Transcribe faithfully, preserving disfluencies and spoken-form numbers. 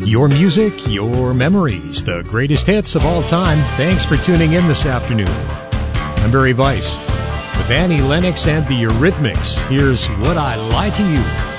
Your music, your memories, the greatest hits of all time. Thanks for tuning in this afternoon. I'm Barry Weiss with Annie Lennox and the Eurythmics. Here's Would I Lie to You?